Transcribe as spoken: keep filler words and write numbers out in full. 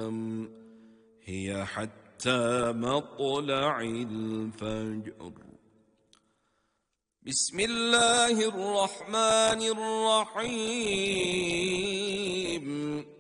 وسلم هي حتى مطلع الفجر. بسم الله الرحمن الرحيم.